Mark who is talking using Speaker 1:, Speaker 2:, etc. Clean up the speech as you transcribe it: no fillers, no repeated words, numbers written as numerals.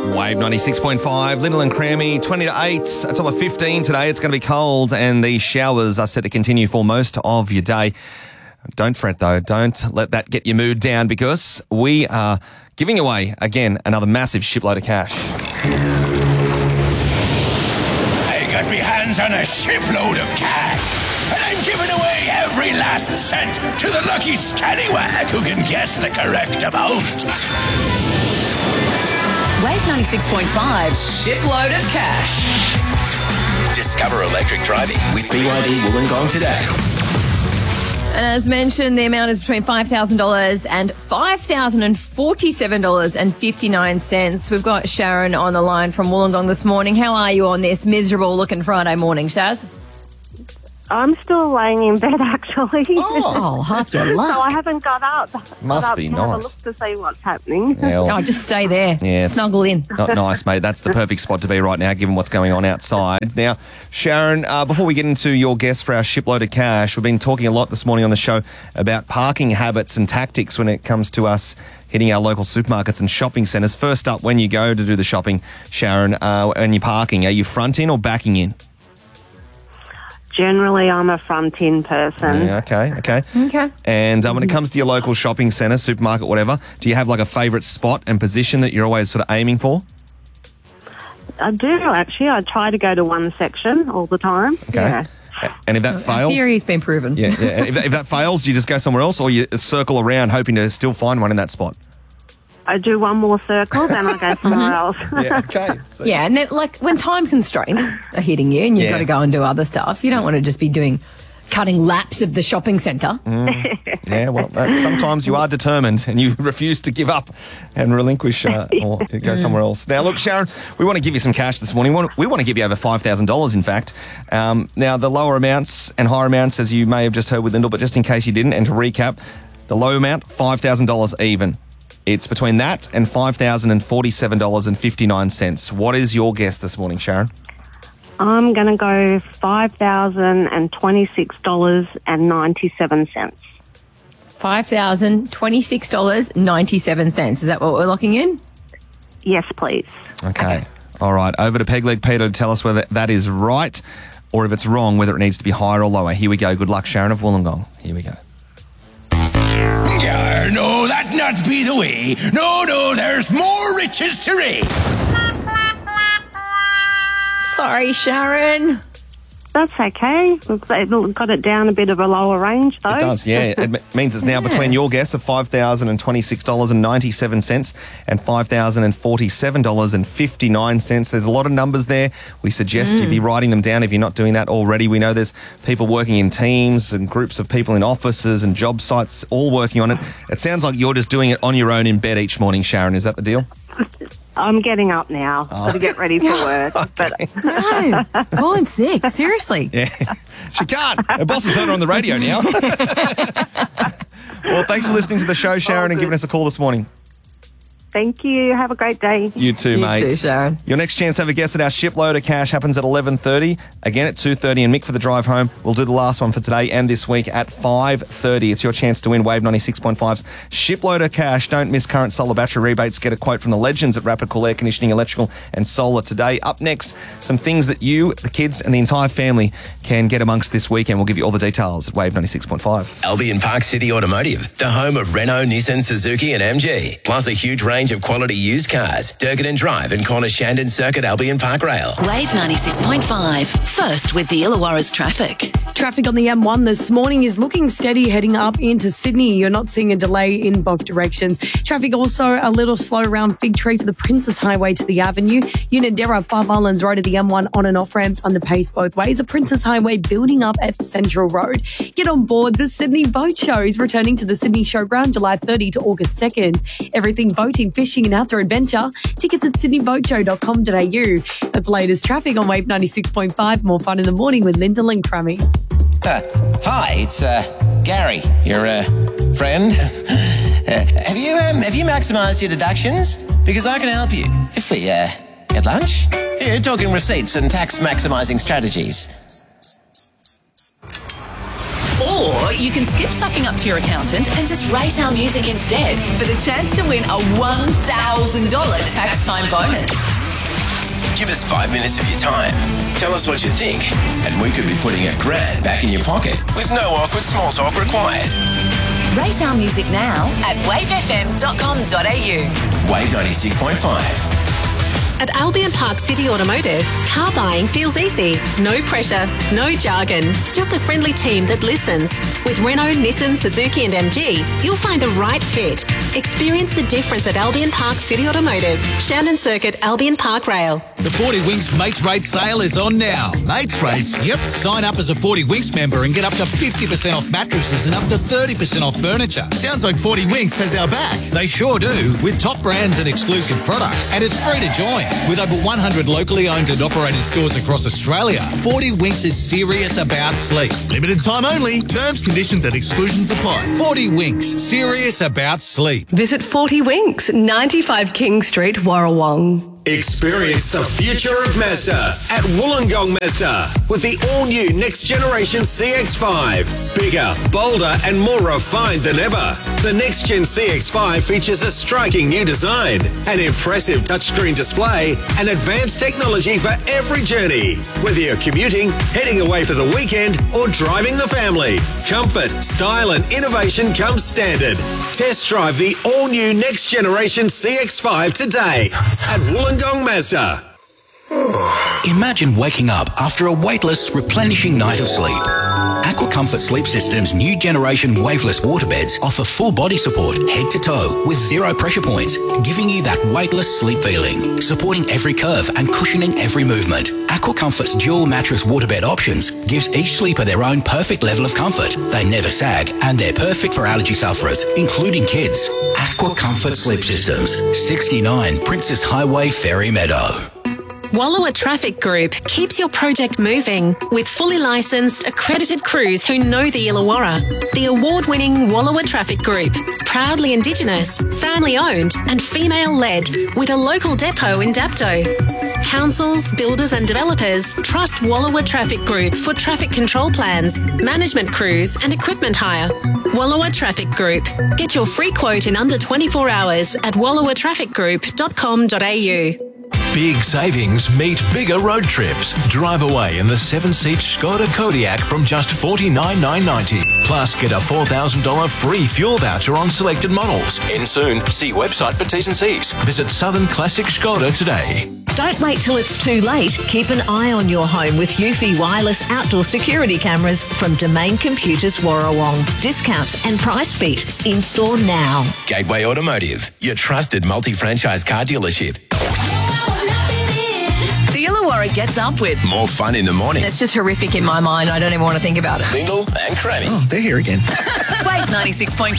Speaker 1: Wave 96.5, Lyndall and Crammy, 20 to 8, a top of 15 today. It's going to be cold and the showers are set to continue for most of your day. Don't fret though, don't let that get your mood down because we are giving away, again, another massive shipload of cash.
Speaker 2: I got my hands on a shipload of cash and I'm giving away every last cent to the lucky scallywag who can guess the correct amount.
Speaker 3: Wave 96.5, shipload of cash.
Speaker 2: Discover electric driving with BYD Wollongong today.
Speaker 4: And as mentioned, the amount is between $5,000 and $5,047.59. We've got Sharon on the line from Wollongong this morning. How are you on this miserable-looking Friday morning, Shaz?
Speaker 5: I'm still laying in bed, actually.
Speaker 4: Oh, half your luck.
Speaker 5: So I haven't got up.
Speaker 1: Must be
Speaker 5: to have a
Speaker 1: nice.
Speaker 5: look to see what's happening.
Speaker 1: Yeah, well,
Speaker 4: Oh, just stay there.
Speaker 1: Yeah, it's
Speaker 4: Snuggle in.
Speaker 1: not nice, mate. That's the perfect spot to be right now, given what's going on outside. Now, Sharon, before we get into your guest for our shipload of cash, we've been talking a lot this morning on the show about parking habits and tactics when it comes to us hitting our local supermarkets and shopping centres. First up, when you go to do the shopping, Sharon, and you're parking, are you front in or backing in?
Speaker 5: Generally, I'm a front-in person.
Speaker 1: Yeah, okay. And when it comes to your local shopping centre, supermarket, whatever, do you have like a favourite spot and position that you're always sort of aiming for?
Speaker 5: I do, actually. I try to go to one section all the time.
Speaker 1: Okay.
Speaker 5: Yeah.
Speaker 1: And if that fails...
Speaker 4: Theory's been proven.
Speaker 1: Yeah. If that fails, do you just go somewhere else or you circle around hoping to still find one in that spot?
Speaker 5: I do one more circle, then I go somewhere else.
Speaker 1: Yeah, okay. So,
Speaker 4: Yeah, and then, like when time constraints are hitting you and you've
Speaker 1: Yeah.
Speaker 4: got to go and do other stuff, you don't want to just be cutting laps of the shopping centre.
Speaker 1: yeah, well, sometimes you are determined and you refuse to give up and relinquish or go somewhere else. Now, look, Sharon, we want to give you some cash this morning. We want to give you over $5,000, in fact. Now, the lower amounts and higher amounts, as you may have just heard with Lyndall, but just in case you didn't, and to recap, the low amount, $5,000 even. It's between that and $5,047.59. What is your guess this morning, Sharon?
Speaker 5: I'm going to go $5,026.97.
Speaker 4: $5,026.97. Is that what we're locking in?
Speaker 5: Yes, please.
Speaker 1: Okay. All right. Over to Pegleg Peter to tell us whether that is right or if it's wrong, whether it needs to be higher or lower. Here we go. Good luck, Sharon of Wollongong. Here we go.
Speaker 2: Yeah, no, that not be the way. No, there's more riches to reap.
Speaker 4: Sorry, Sharon.
Speaker 5: That's okay. It got it down a bit of a lower range, though.
Speaker 1: It does, yeah. It means it's now between your guess of $5,026.97 and $5,047.59. There's a lot of numbers there. We suggest you be writing them down if you're not doing that already. We know there's people working in teams and groups of people in offices and job sites all working on it. It sounds like you're just doing it on your own in bed each morning, Sharon. Is that the deal?
Speaker 5: I'm getting up now to get ready for work. But
Speaker 4: No, call in sick. Seriously.
Speaker 1: Yeah. She can't. Her boss has heard her on the radio now. Well, thanks for listening to the show, Sharon, and giving us a call this morning.
Speaker 5: thank you. Have a great day.
Speaker 1: You too,
Speaker 4: You
Speaker 1: mate.
Speaker 4: too, Sharon.
Speaker 1: Your next chance to have a guess at our shipload of cash happens at 11:30. Again at 2:30, and Mick for the drive home. We'll do the last one for today and this week at 5:30. It's your chance to win Wave 96.5's shipload of cash. Don't miss current solar battery rebates. Get a quote from the legends at Rapid Cool Air Conditioning, Electrical and Solar today. Up next, some things that you, the kids and the entire family can get amongst this weekend. We'll give you all the details at Wave 96.5.
Speaker 2: Albion Park City Automotive, the home of Renault, Nissan, Suzuki and MG. Plus a huge range of quality used cars. Durgan Drive and Corner Shandon Circuit, Albion Park Rail.
Speaker 3: Wave 96.5, first with the Illawarra's traffic.
Speaker 6: Traffic on the M1 this morning is looking steady heading up into Sydney. You're not seeing a delay in both directions. Traffic also a little slow around Fig Tree for the Princess Highway to the Avenue. Unadera, Five Islands Road to the M1 on and off ramps under pace both ways. The Princess Highway building up at Central Road. Get on board the Sydney Boat Show is returning to the Sydney Showground July 30 to August 2nd. Everything boating, fishing and outdoor adventure. Tickets at sydneyboatshow.com.au. That's the latest traffic on Wave 96.5. More fun in the morning with Lyndall and Crammy.
Speaker 2: Hi, it's Gary, your friend. Have you maximised your deductions? Because I can help you if we get lunch. Here, talking receipts and tax maximising strategies.
Speaker 3: Or you can skip sucking up to your accountant and just rate our music instead for the chance to win a $1,000 tax time bonus.
Speaker 2: Give us 5 minutes of your time. Tell us what you think, and we could be putting $1,000 back in your pocket with no awkward small talk required.
Speaker 3: Rate our music now at wavefm.com.au.
Speaker 2: Wave 96.5.
Speaker 7: At Albion Park City Automotive, car buying feels easy. No pressure, no jargon, just a friendly team that listens. With Renault, Nissan, Suzuki and MG, you'll find the right fit. Experience the difference at Albion Park City Automotive, Shannon Circuit, Albion Park Rail.
Speaker 8: The 40 Winks Mates Rates sale is on now.
Speaker 9: Mates Rates?
Speaker 8: Yep, sign up as a 40 Winks member and get up to 50% off mattresses and up to 30% off furniture.
Speaker 9: Sounds like 40 Winks has our back.
Speaker 8: They sure do, with top brands and exclusive products, and it's free to join. With over 100 locally owned and operated stores across Australia, 40 Winks is serious about sleep.
Speaker 9: Limited time only. Terms, conditions and exclusions apply.
Speaker 8: 40 Winks, serious about sleep.
Speaker 10: Visit 40 Winks, 95 King Street, Warrawong.
Speaker 11: Experience the future of Mazda at Wollongong Mazda with the all-new next-generation CX-5. Bigger, bolder and more refined than ever. The next-gen CX-5 features a striking new design, an impressive touchscreen display and advanced technology for every journey. Whether you're commuting, heading away for the weekend or driving the family, comfort, style and innovation come standard. Test drive the all-new next-generation CX-5 today at Wollongong Mazda.
Speaker 12: Imagine waking up after a weightless, replenishing night of sleep. Aqua Comfort Sleep System's new generation waveless waterbeds offer full body support head to toe with 0 pressure points, giving you that weightless sleep feeling, supporting every curve and cushioning every movement. Aqua Comfort's dual mattress waterbed options gives each sleeper their own perfect level of comfort. They never sag and they're perfect for allergy sufferers, including kids. Aqua Comfort Sleep Systems, 69 Princess Highway, Ferry Meadow.
Speaker 7: Wallowa Traffic Group keeps your project moving with fully licensed, accredited crews who know the Illawarra. The award-winning Wallowa Traffic Group, proudly Indigenous, family-owned and female-led, with a local depot in Dapto. Councils, builders and developers trust Wallowa Traffic Group for traffic control plans, management crews and equipment hire. Wallowa Traffic Group. Get your free quote in under 24 hours at wallowatrafficgroup.com.au.
Speaker 13: Big savings meet bigger road trips. Drive away in the 7-seat Skoda Kodiaq from just $49,990. Plus, get a $4,000 free fuel voucher on selected models. End soon. See website for T's and C's. Visit Southern Classic Skoda today.
Speaker 3: Don't wait till it's too late. Keep an eye on your home with Eufy wireless outdoor security cameras from Domain Computers Warrawong. Discounts and price beat. In-store now.
Speaker 2: Gateway Automotive, your trusted multi-franchise car dealership.
Speaker 3: The Illawarra gets up with
Speaker 2: more fun in the morning.
Speaker 4: It's just horrific in my mind. I don't even want to think about it.
Speaker 2: Bingle and Crammy.
Speaker 9: Oh, they're here again.
Speaker 3: Wave 96.5.